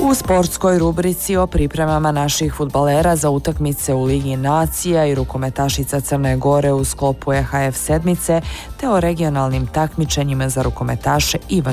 U sportskoj rubrici o pripremama naših fudbalera za utakmice u Ligi nacija i rukometašica Crne Gore u sklopu EHF sedmice, te o regionalnim takmičenjima za rukometaše i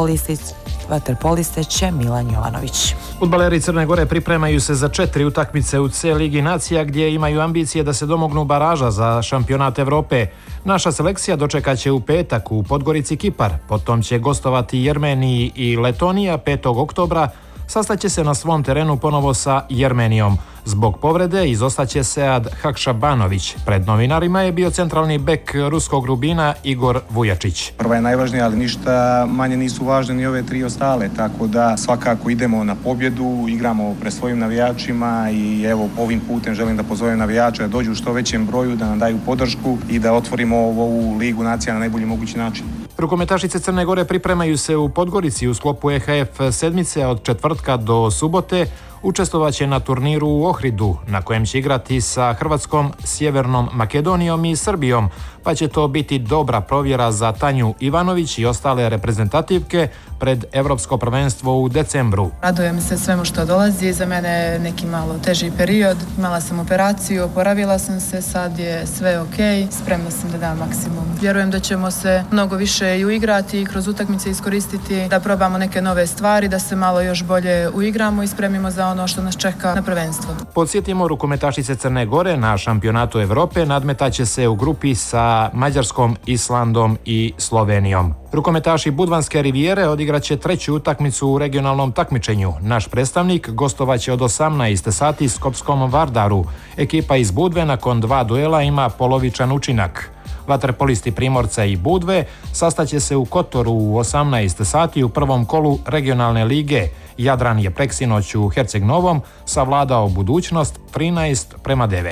vaterpoliste će Milan Jovanović. Fudbaleri Crne Gore pripremaju se za 4 utakmice u C Ligi nacija gdje imaju ambicije da se domognu baraža za šampionat Evrope. Naša selekcija dočekaće u petak u Podgorici Kipar, potom će gostovati Jermeniji i Letonija 5. oktobra, sastaće se na svom terenu ponovo sa Jermenijom. Zbog povrede izostaće Sead Hakšabanović. Pred novinarima je bio centralni bek ruskog Rubina Igor Vujačić. Prva je najvažnija, ali ništa manje nisu važne ni ove 3 ostale, tako da svakako idemo na pobjedu, igramo pred svojim navijačima i evo ovim putem želim da pozovem navijače da dođu u što većem broju, da nam daju podršku i da otvorimo ovu Ligu nacija na najbolji mogući način. Rukometašice Crne Gore pripremaju se u Podgorici u sklopu EHF sedmice od četvrtka do subote. Učestvovaće na turniru u Ohridu, na kojem će igrati sa Hrvatskom, Sjevernom Makedonijom i Srbijom, pa će to biti dobra provjera za Tanju Ivanović i ostale reprezentativke pred Evropsko prvenstvo u decembru. Radujem se svemu što dolazi, za mene je neki malo teži period, imala sam operaciju, oporavila sam se, sad je sve ok, spremna sam da dam maksimum. Vjerujem da ćemo se mnogo više i uigrati i kroz utakmice iskoristiti, da probamo neke nove stvari, da se malo još bolje uigramo i spremimo za ono što nas čeka na prvenstvo. Podsjetimo, rukometašice Crne Gore na šampionatu Evrope nadmetaće se u grupi sa Mađarskom, Islandom i Slovenijom. Rukometaši Budvanske rivijere odigraće 3. utakmicu u regionalnom takmičenju. Naš predstavnik gostovaće od 18 sati Skopskom Vardaru. Ekipa iz Budve nakon 2 duela ima polovičan učinak. Vaterpolisti Primorca i Budve sastaće se u Kotoru u 18 sati u prvom kolu regionalne lige. Jadran je preksinoć u Herceg Novom savladao budućnost 13:9.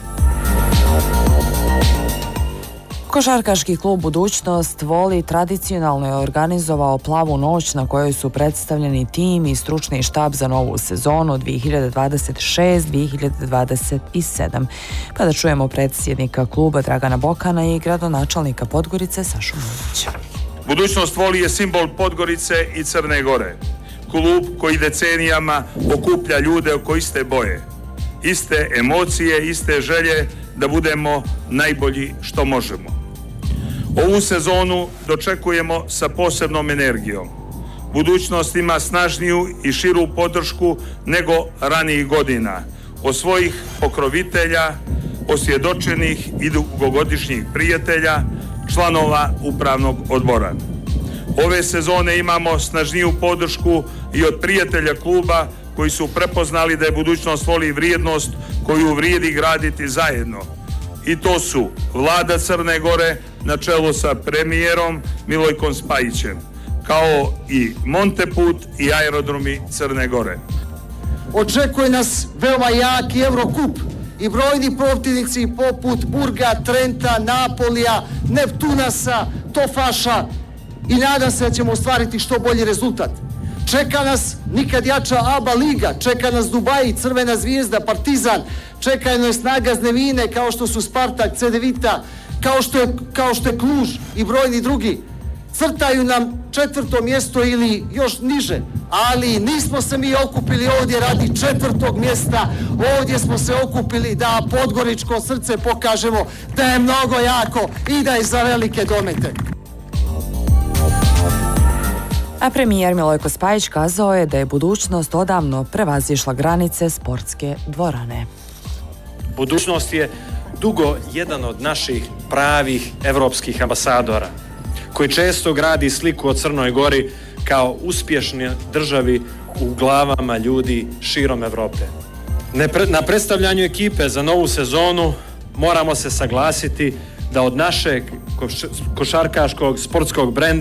Košarkaški klub Budućnost Voli tradicionalno je organizovao plavu noć na kojoj su predstavljeni tim i stručni štab za novu sezonu 2026-2027. Pa da čujemo predsjednika kluba Dragana Bokana i gradonačelnika Podgorice Sašu Mulića. Budućnost Voli je simbol Podgorice i Crne Gore. Klub koji decenijama okuplja ljude oko iste boje, iste emocije, iste želje da budemo najbolji što možemo. Ovu sezonu dočekujemo sa posebnom energijom. Budućnost ima snažniju i širu podršku nego ranijih godina. Od svojih pokrovitelja, osvjedočenih i dugogodišnjih prijatelja, članova upravnog odbora. Ove sezone imamo snažniju podršku i od prijatelja kluba koji su prepoznali da je Budućnost Voli vrijednost koju vrijedi graditi zajedno. I to su Vlada Crne Gore na čelu sa premijerom Milojkom Spajićem, kao i Monteput i aerodromi Crne Gore. Očekuje nas veoma jaki Eurocup i brojni protivnici poput Burga, Trenta, Napolija, Neptunasa, Tofaša i nadam se da ćemo ostvariti što bolji rezultat. Čeka nas nikad jača ABA liga, čeka nas Dubai, Crvena zvijezda, Partizan, čekaju nas Snaga Znevine kao što su Spartak, Cedevita, kao što je Kluž i brojni drugi. Crtaju nam 4. mjesto ili još niže, ali nismo se mi okupili ovdje radi 4. mjesta, ovdje smo se okupili da podgoričko srce pokažemo da je mnogo jako i da je za velike domete. A premijer Milojko Spajić kazao je da je Budućnost odavno prevazišla granice sportske dvorane. Budućnost je dugo jedan od naših pravih evropskih ambasadora, koji često gradi sliku o Crnoj Gori kao uspješnoj državi u glavama ljudi širom Evrope. Na predstavljanju ekipe za novu sezonu moramo se saglasiti da od našeg košarkaškog sportskog brenda